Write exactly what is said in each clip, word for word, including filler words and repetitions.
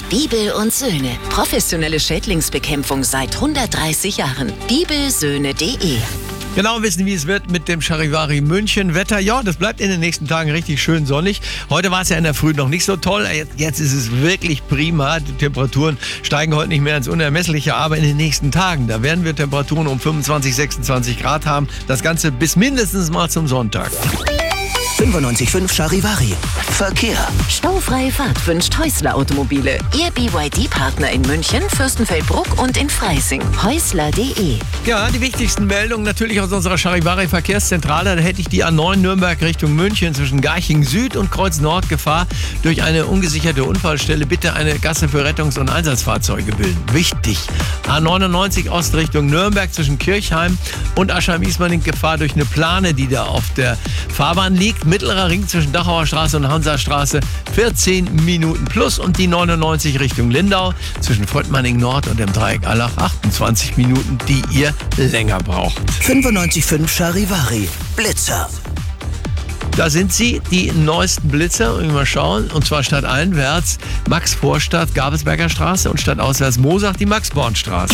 Bibel und Söhne. Professionelle Schädlingsbekämpfung seit hundertdreißig Jahren. bibelsöhne punkt de. Genau wissen, wie es wird mit dem Charivari München. Wetter, ja, das bleibt in den nächsten Tagen richtig schön sonnig. Heute war es ja in der Früh noch nicht so toll. Jetzt, jetzt ist es wirklich prima. Die Temperaturen steigen heute nicht mehr ins Unermessliche, aber in den nächsten Tagen, da werden wir Temperaturen um fünfundzwanzig, sechsundzwanzig Grad haben. Das Ganze bis mindestens mal zum Sonntag. fünfundneunzig Komma fünf Charivari. Verkehr. Staufreie Fahrt wünscht Häusler Automobile. Ihr B Y D-Partner in München, Fürstenfeldbruck und in Freising. Häusler punkt de. Ja, die wichtigsten Meldungen natürlich aus unserer Charivari-Verkehrszentrale. Da hätte ich die A neun Nürnberg Richtung München zwischen Garching Süd und Kreuz Nord Gefahr durch eine ungesicherte Unfallstelle. Bitte eine Gasse für Rettungs- und Einsatzfahrzeuge bilden. Wichtig. A neunundneunzig Ost Richtung Nürnberg zwischen Kirchheim und Aschheim-Ismaning Gefahr durch eine Plane, die da auf der Fahrbahn liegt. Mittlerer Ring zwischen Dachauer Straße und Hansastraße vierzehn Minuten plus und die neunundneunzig Richtung Lindau zwischen Fröttmanning Nord und dem Dreieck Allach achtundzwanzig Minuten, die ihr länger braucht. fünfundneunzig Komma fünf Charivari. Blitzer. Da sind sie, die neuesten Blitzer. Mal schauen. Und zwar stadteinwärts Max-Vorstadt, Gabelsberger Straße und stadtauswärts Mosach die Max-Born-Straße.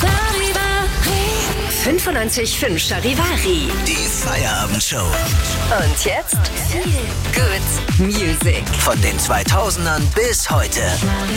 fünfundneunzig Komma fünf Charivari. Die Feierabendshow. Und jetzt Good Music. Von den zweitausendern bis heute.